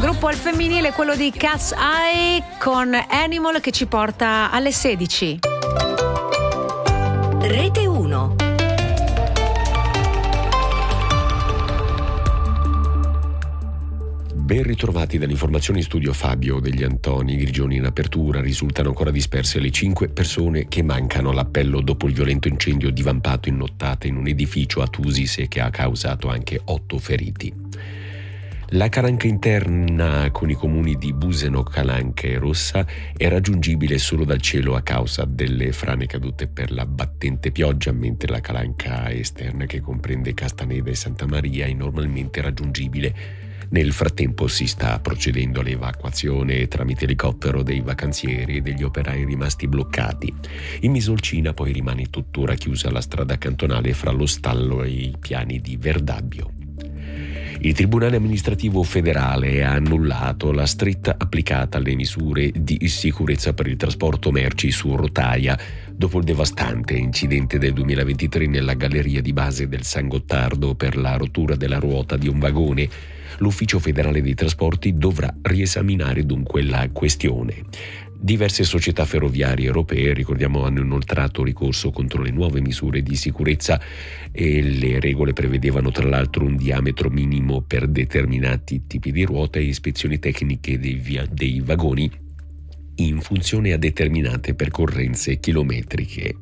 gruppo al femminile, quello di Cat's Eye con Animal, che ci porta alle 16. Rete 1. Ben ritrovati dall'informazione in studio Fabio degli Antoni. Grigioni in apertura. Risultano ancora disperse le 5 persone che mancano all'appello dopo il violento incendio divampato in nottata in un edificio a Tusis che ha causato anche 8 feriti. La calanca interna con i comuni di Buseno, Calanca e Rossa è raggiungibile solo dal cielo a causa delle frane cadute per la battente pioggia, mentre la calanca esterna, che comprende Castaneda e Santa Maria, è normalmente raggiungibile. Nel frattempo si sta procedendo all'evacuazione tramite elicottero dei vacanzieri e degli operai rimasti bloccati. In Misolcina poi rimane tuttora chiusa la strada cantonale fra lo stallo e i piani di Verdabbio. Il Tribunale amministrativo federale ha annullato la stretta applicata alle misure di sicurezza per il trasporto merci su rotaia dopo il devastante incidente del 2023 nella galleria di base del San Gottardo per la rottura della ruota di un vagone. L'Ufficio federale dei trasporti dovrà riesaminare dunque la questione. Diverse società ferroviarie europee, ricordiamo, hanno inoltrato ricorso contro le nuove misure di sicurezza e le regole prevedevano tra l'altro un diametro minimo per determinati tipi di ruota e ispezioni tecniche dei vagoni in funzione a determinate percorrenze chilometriche.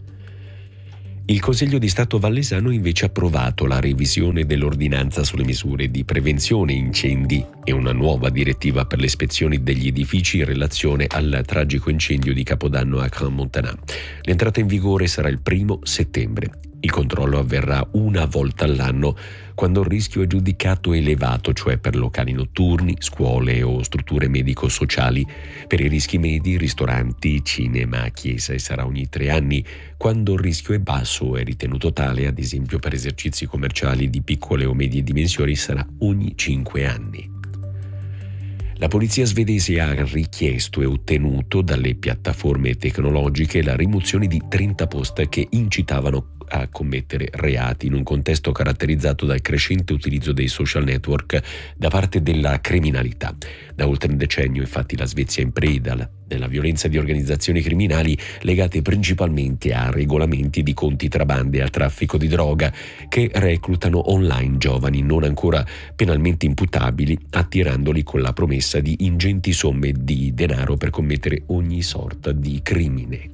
Il Consiglio di Stato vallesano invece ha approvato la revisione dell'ordinanza sulle misure di prevenzione incendi e una nuova direttiva per le ispezioni degli edifici in relazione al tragico incendio di Capodanno a Crans-Montana. L'entrata in vigore sarà il 1° settembre. Il controllo avverrà una volta all'anno quando il rischio è giudicato elevato, cioè per locali notturni, scuole o strutture medico-sociali. Per i rischi medi, ristoranti, cinema, chiesa, e sarà ogni 3 anni. Quando il rischio è basso o è ritenuto tale, ad esempio per esercizi commerciali di piccole o medie dimensioni, sarà ogni 5 anni. La polizia svedese ha richiesto e ottenuto dalle piattaforme tecnologiche la rimozione di 30 post che incitavano a commettere reati in un contesto caratterizzato dal crescente utilizzo dei social network da parte della criminalità. Da oltre un decennio, infatti, la Svezia è in preda della violenza di organizzazioni criminali legate principalmente a regolamenti di conti tra bande e al traffico di droga che reclutano online giovani non ancora penalmente imputabili, attirandoli con la promessa di ingenti somme di denaro per commettere ogni sorta di crimine.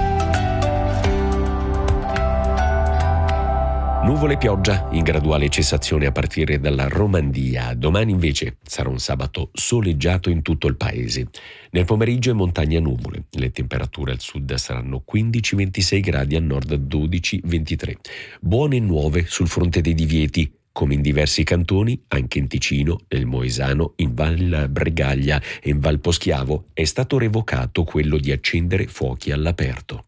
Nuvole e pioggia in graduale cessazione a partire dalla Romandia. Domani invece sarà un sabato soleggiato in tutto il paese. Nel pomeriggio in montagna nuvole. Le temperature al sud saranno 15-26 gradi, al nord 12-23. Buone nuove sul fronte dei divieti, come in diversi cantoni, anche in Ticino, nel Moesano, in Val Bregaglia e in Val Poschiavo è stato revocato quello di accendere fuochi all'aperto.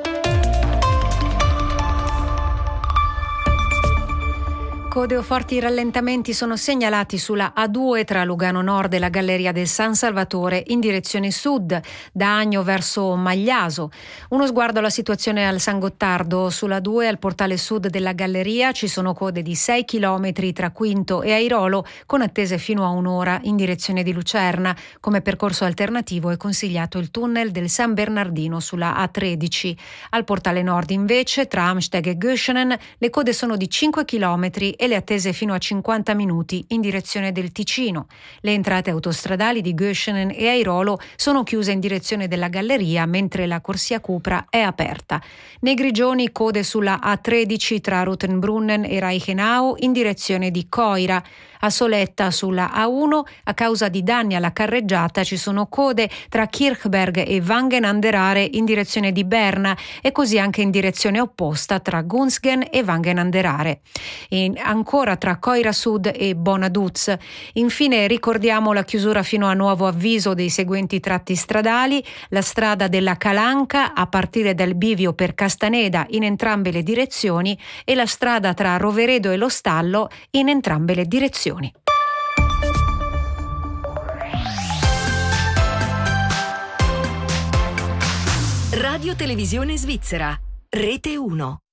Code o forti rallentamenti sono segnalati sulla A2 tra Lugano Nord e la Galleria del San Salvatore in direzione sud, da Agno verso Magliaso. Uno sguardo alla situazione al San Gottardo. Sulla A2 al portale sud della Galleria ci sono code di 6 km tra Quinto e Airolo, con attese fino a un'ora in direzione di Lucerna. Come percorso alternativo è consigliato il tunnel del San Bernardino sulla A13. Al portale nord invece, tra Amsteg e Göschenen, le code sono di 5 km e le attese fino a 50 minuti in direzione del Ticino. Le entrate autostradali di Göschenen e Airolo sono chiuse in direzione della Galleria, mentre la corsia Cupra è aperta. Nei Grigioni, code sulla A13 tra Rotenbrunnen e Reichenau in direzione di Coira. A Soletta sulla A1, a causa di danni alla carreggiata, ci sono code tra Kirchberg e Wangen an der Aare in direzione di Berna e così anche in direzione opposta tra Gunzgen e Wangen an der Aare. E ancora tra Coira Sud e Bonaduz. Infine ricordiamo la chiusura fino a nuovo avviso dei seguenti tratti stradali: la strada della Calanca a partire dal bivio per Castaneda in entrambe le direzioni e la strada tra Roveredo e Lo Stallo in entrambe le direzioni. Radio Televisione Svizzera, Rete 1.